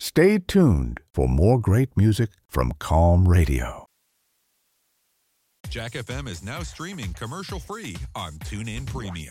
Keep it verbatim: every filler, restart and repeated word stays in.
Stay tuned for more great music from Calm Radio. Jack F M is now streaming commercial-free on TuneIn Premium.